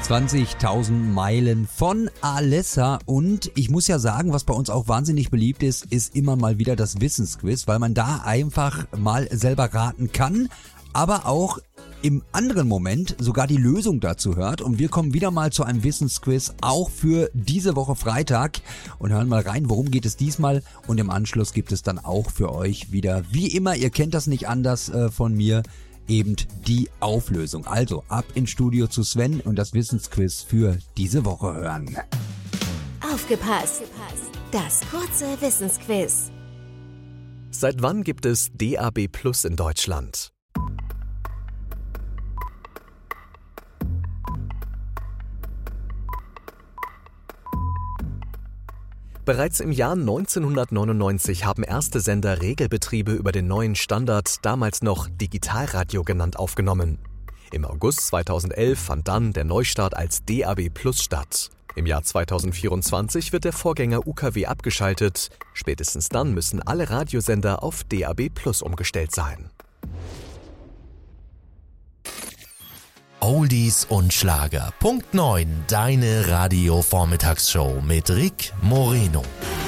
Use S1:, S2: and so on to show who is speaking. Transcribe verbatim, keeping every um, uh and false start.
S1: zwanzigtausend Meilen von Alessa. Und ich muss ja sagen, was bei uns auch wahnsinnig beliebt ist, ist immer mal wieder das Wissensquiz, weil man da einfach mal selber raten kann, aber auch im anderen Moment sogar die Lösung dazu hört. Und wir kommen wieder mal zu einem Wissensquiz, auch für diese Woche Freitag, und hören mal rein, worum geht es diesmal. Und im Anschluss gibt es dann auch für euch wieder, wie immer, ihr kennt das nicht anders äh, von mir, eben die Auflösung. Also ab ins Studio zu Sven und das Wissensquiz für diese Woche hören.
S2: Aufgepasst! Das kurze Wissensquiz.
S3: Seit wann gibt es D A B Plus in Deutschland? Bereits im Jahr neunzehnhundertneunundneunzig haben erste Sender Regelbetriebe über den neuen Standard, damals noch Digitalradio genannt, aufgenommen. Im August zweitausendelf fand dann der Neustart als D A B Plus statt. Im Jahr zweitausendvierundzwanzig wird der Vorgänger U K W abgeschaltet. Spätestens dann müssen alle Radiosender auf D A B Plus umgestellt sein.
S4: Oldies und Schlager. Punkt neun, deine Radio-Vormittagsshow mit Rick Moreno.